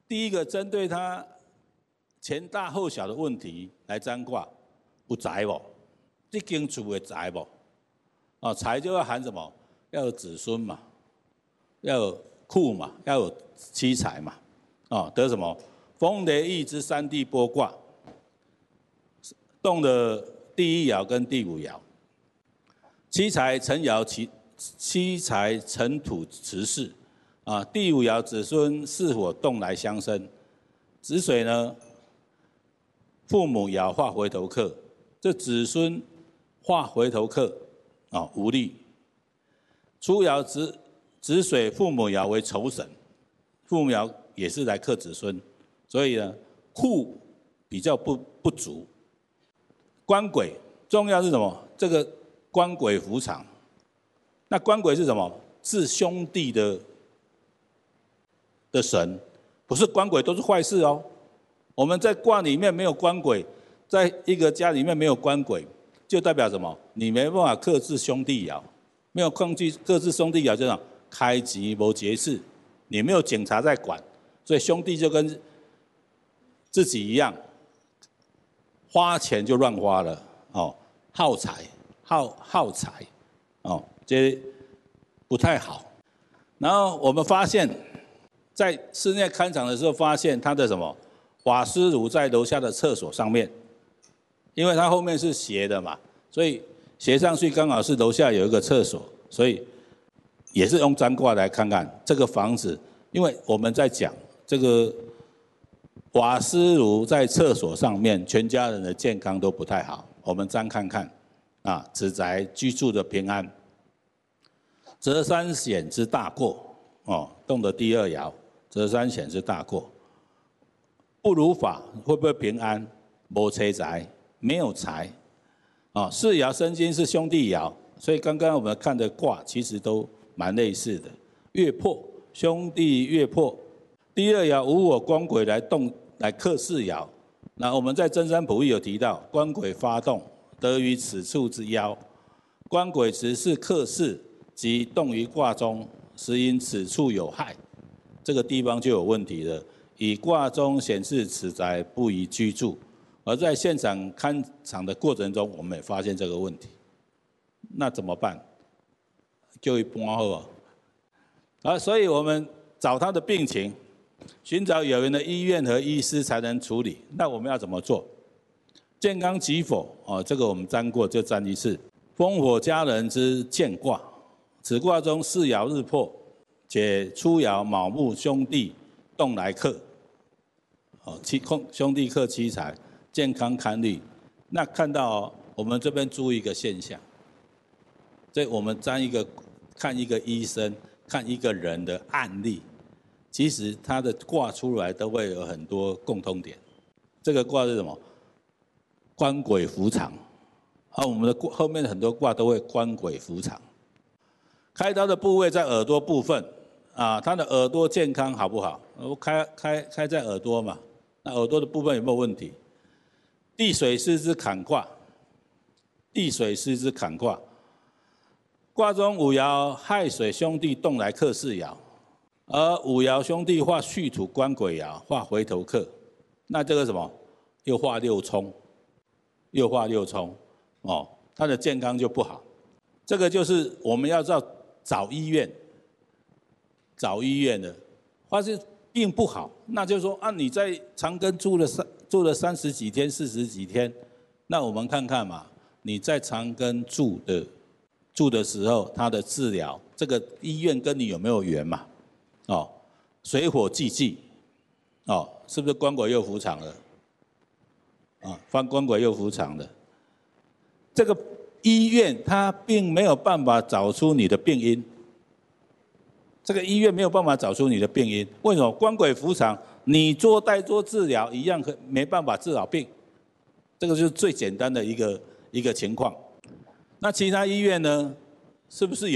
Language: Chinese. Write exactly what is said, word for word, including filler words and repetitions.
第一个针对他前大后小的问题来占卦，有财无？这间厝的财无？哦，财就要含什么？要有子孙嘛，要有库嘛，要有妻财嘛。哦，得什么？风雷翼之三地波卦，动的第一爻跟第五爻。七财辰爻其七财辰土持世啊，第五爻子孙巳火动来相生，子水呢，父母爻化回头客，这子孙化回头客啊无力。初爻子子水父母爻为仇神，父母爻也是来克子孙，所以呢库比较不不足。官鬼重要是什么？这个官鬼伏藏，那官鬼是什么？是兄弟的的神，不是官鬼都是坏事哦。我们在卦里面没有官鬼，在一个家里面没有官鬼，就代表什么？你没办法克制兄弟爻，没有控制克制兄弟爻，就讲开吉无节制，你没有警察在管，所以兄弟就跟自己一样，花钱就乱花了哦，耗财。耗耗财，哦，这不太好。然后我们发现，在室内勘场的时候，发现他的什么瓦斯炉在楼下的厕所上面，因为它后面是斜的嘛，所以斜上去刚好是楼下有一个厕所，所以也是用占卦来看看这个房子，因为我们在讲这个瓦斯炉在厕所上面，全家人的健康都不太好，我们占看看。啊，子宅居住的平安，折三险之大过哦，动的第二爻，折三险之大过，不如法会不会平安？没财宅，没有财啊。四爻生金是兄弟爻，所以刚刚我们看的卦其实都蛮类似的。月破兄弟月破，第二爻无我官鬼来动来克四爻，那我们在真山普义有提到官鬼发动。得于此处之爻，官鬼持世克世，即动于卦中，实因此处有害，这个地方就有问题了。以卦中显示此宅不宜居住，而在现场勘场的过程中，我们也发现这个问题。那怎么办？就一搬好啊！啊，所以我们找他的病情，寻找有缘的医院和医师才能处理。那我们要怎么做？健康吉否？哦，这个我们占过，就占一次。烽火家人之健卦，此卦中四爻日破，且初爻卯木兄弟动来克，哦，七空兄弟克七财，健康堪虑。那看到、哦、我们这边注意一个现象，所以我们占一个看一个医生，看一个人的案例，其实他的卦出来都会有很多共通点。这个卦是什么？官鬼伏藏，啊，我们的后面很多卦都会官鬼伏藏。开刀的部位在耳朵部分，啊，他的耳朵健康好不好？我开开开在耳朵嘛，那耳朵的部分有没有问题？地水师之坎卦，地水师之坎卦，卦中五爻亥水兄弟动来克四爻，而五爻兄弟化戌土官鬼爻，化回头客，那这个什么？又化六冲。又化六冲，哦，他的健康就不好。这个就是我们要找找医院，找医院的，发现病不好，那就是说啊，你在长庚住了三住了三十几天、四十几天，那我们看看嘛，你在长庚住的住的时候，他的治疗，这个医院跟你有没有缘嘛？哦，水火既济，哦，是不是官鬼又伏藏了？啊，翻官鬼又伏藏的，这个医院它并没有办法找出你的病因，这个医院没有办法找出你的病因，为什么？官鬼伏藏，你做代做治疗一样没办法治好病，这个就是最简单的一个一个情况。那其他医院呢，是不是有？